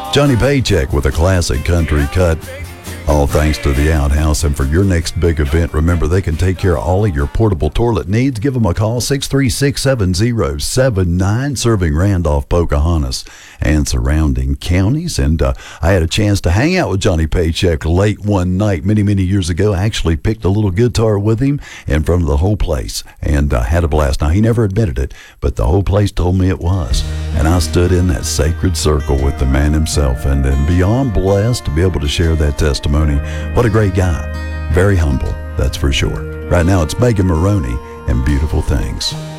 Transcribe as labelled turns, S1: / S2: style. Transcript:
S1: Johnny Paycheck with a classic country cut. All thanks to the Outhouse. And for your next big event, remember they can take care of all of your portable toilet needs. Give them a call, 636-7079, serving Randolph, Pocahontas, and surrounding counties. And I had a chance to hang out with Johnny Paycheck late one night many years ago. I actually picked a little guitar with him in front of the whole place and had a blast. Now, he never admitted it, but the whole place told me it was. And I stood in that sacred circle with the man himself and beyond blessed to be able to share that testimony. What a great guy. Very humble, that's for sure. Right now, it's Megan Maroney and Beautiful Things.